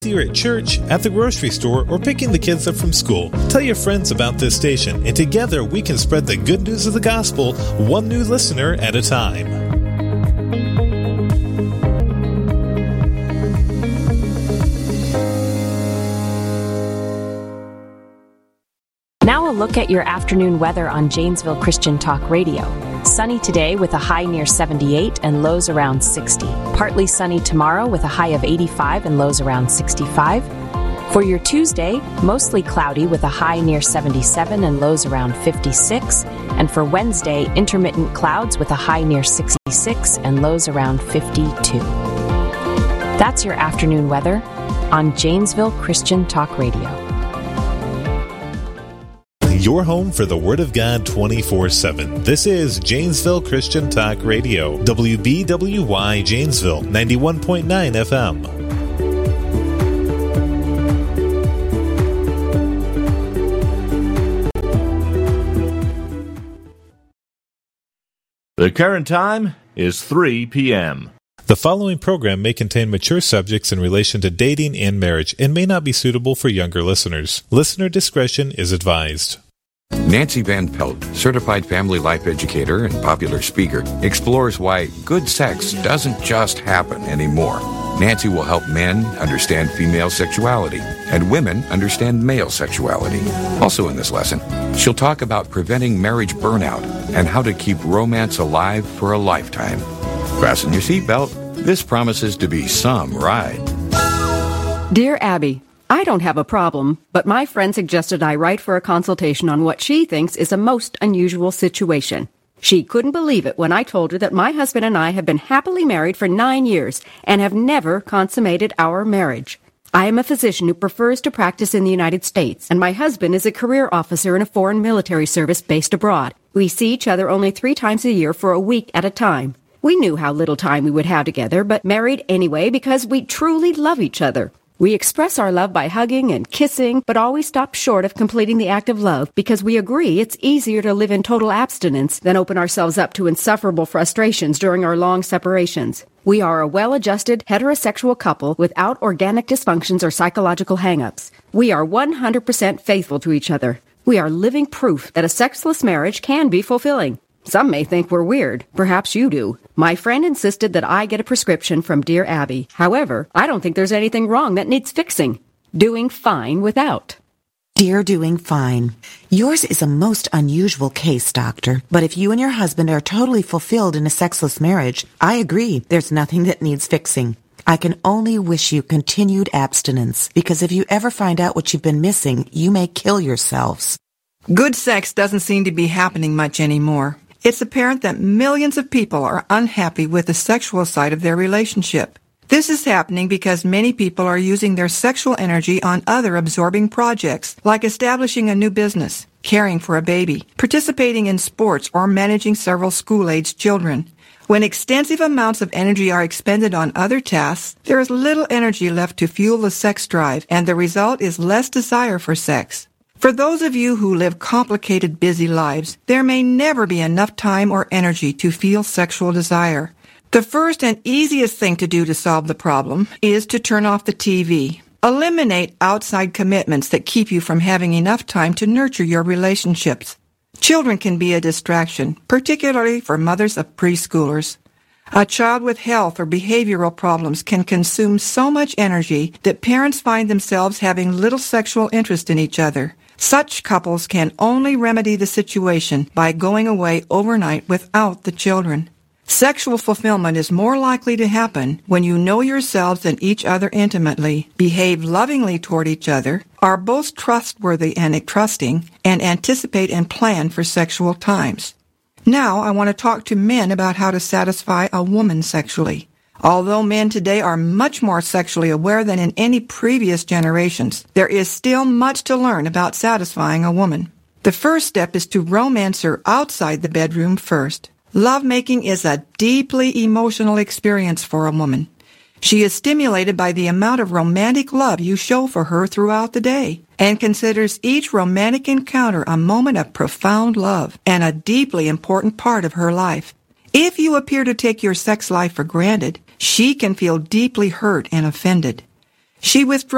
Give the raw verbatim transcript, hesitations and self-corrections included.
You're at church, at the grocery store, or picking the kids up from school. Tell your friends about this station, and together we can spread the good news of the gospel, one new listener at a time. Now a look at your afternoon weather on Janesville Christian Talk Radio. Sunny today with a high near seventy-eight and lows around sixty. Partly sunny tomorrow with a high of eighty-five and lows around sixty-five. For your Tuesday, mostly cloudy with a high near seventy-seven and lows around fifty-six. And for Wednesday, intermittent clouds with a high near sixty-six and lows around fifty-two. That's your afternoon weather on Janesville Christian Talk Radio. Your home for the Word of God twenty-four seven. This is Janesville Christian Talk Radio, W B W Y Janesville, ninety-one point nine F M. The current time is three p.m. The following program may contain mature subjects in relation to dating and marriage and may not be suitable for younger listeners. Listener discretion is advised. Nancy Van Pelt, certified family life educator and popular speaker, explores why good sex doesn't just happen anymore. Nancy will help men understand female sexuality and women understand male sexuality. Also in this lesson, she'll talk about preventing marriage burnout and how to keep romance alive for a lifetime. Fasten your seatbelt. This promises to be some ride. Dear Abby, I don't have a problem, but my friend suggested I write for a consultation on what she thinks is a most unusual situation. She couldn't believe it when I told her that my husband and I have been happily married for nine years and have never consummated our marriage. I am a physician who prefers to practice in the United States, and my husband is a career officer in a foreign military service based abroad. We see each other only three times a year for a week at a time. We knew how little time we would have together, but married anyway because we truly love each other. We express our love by hugging and kissing, but always stop short of completing the act of love because we agree it's easier to live in total abstinence than open ourselves up to insufferable frustrations during our long separations. We are a well-adjusted heterosexual couple without organic dysfunctions or psychological hang-ups. We are one hundred percent faithful to each other. We are living proof that a sexless marriage can be fulfilling. Some may think we're weird. Perhaps you do. My friend insisted that I get a prescription from Dear Abby. However, I don't think there's anything wrong that needs fixing. Doing fine without. Dear Doing Fine, yours is a most unusual case, Doctor. But if you and your husband are totally fulfilled in a sexless marriage, I agree there's nothing that needs fixing. I can only wish you continued abstinence, because if you ever find out what you've been missing, you may kill yourselves. Good sex doesn't seem to be happening much anymore. It's apparent that millions of people are unhappy with the sexual side of their relationship. This is happening because many people are using their sexual energy on other absorbing projects, like establishing a new business, caring for a baby, participating in sports, or managing several school-aged children. When extensive amounts of energy are expended on other tasks, there is little energy left to fuel the sex drive, and the result is less desire for sex. For those of you who live complicated, busy lives, there may never be enough time or energy to feel sexual desire. The first and easiest thing to do to solve the problem is to turn off the T V. Eliminate outside commitments that keep you from having enough time to nurture your relationships. Children can be a distraction, particularly for mothers of preschoolers. A child with health or behavioral problems can consume so much energy that parents find themselves having little sexual interest in each other. Such couples can only remedy the situation by going away overnight without the children. Sexual fulfillment is more likely to happen when you know yourselves and each other intimately, behave lovingly toward each other, are both trustworthy and trusting, and anticipate and plan for sexual times. Now I want to talk to men about how to satisfy a woman sexually. Although men today are much more sexually aware than in any previous generations, there is still much to learn about satisfying a woman. The first step is to romance her outside the bedroom first. Lovemaking is a deeply emotional experience for a woman. She is stimulated by the amount of romantic love you show for her throughout the day, and considers each romantic encounter a moment of profound love and a deeply important part of her life. If you appear to take your sex life for granted, she can feel deeply hurt and offended. She withdraws